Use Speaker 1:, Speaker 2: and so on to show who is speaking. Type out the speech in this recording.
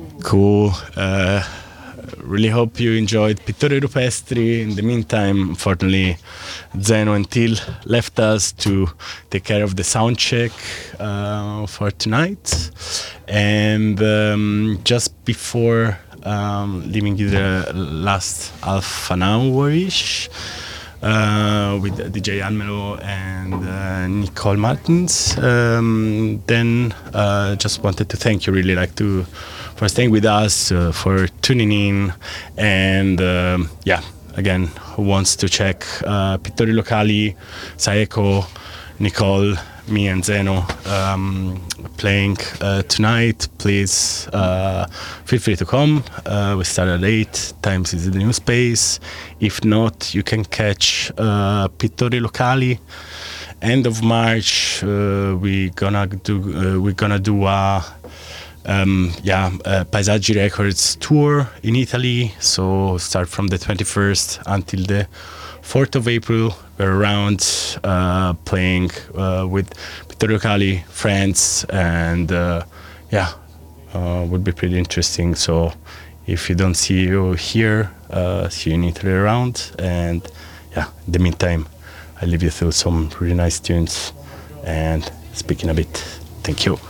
Speaker 1: Cool. Really hope you enjoyed Pittori Rupestri. In the meantime, unfortunately, Zeno and Till left us to take care of the sound check for tonight. And just before leaving you the last half an hour-ish, with DJ Almelo and Nicole Martins. Then just wanted to thank you, really like to for staying with us, for tuning in, and again, who wants to check Pittori Locali, Saeko, Nicole, me and Zeno playing tonight, please feel free to come. We start at 8, Times is the new space. If not, you can catch Pittori Locali. End of March, we're gonna do a Paesaggi Records tour in Italy. So start from the 21st until the 4th of April. We're around playing with Pittori Locali, friends, and would be pretty interesting. So if you don't see you here, see you in Italy around. And in the meantime, I leave you through some really nice tunes and speak in a bit. Thank you.